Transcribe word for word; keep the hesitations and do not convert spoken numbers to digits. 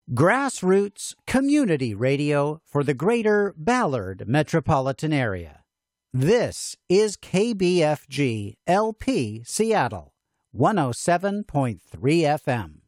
Grassroots community radio for the greater Ballard metropolitan area. This is K B F G L P Seattle, one oh seven point three F M.